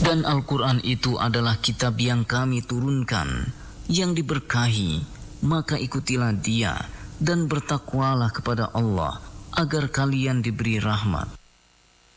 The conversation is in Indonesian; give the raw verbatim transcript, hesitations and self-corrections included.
Dan Al-Quran itu adalah kitab yang kami turunkan, yang diberkahi, maka ikutilah dia dan bertakwalah kepada Allah agar kalian diberi rahmat.